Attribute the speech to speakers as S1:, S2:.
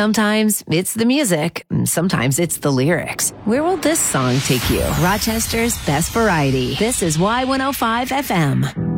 S1: Sometimes it's the music, sometimes it's the lyrics. Where will this song take you? Rochester's best variety. This is Y105 FM.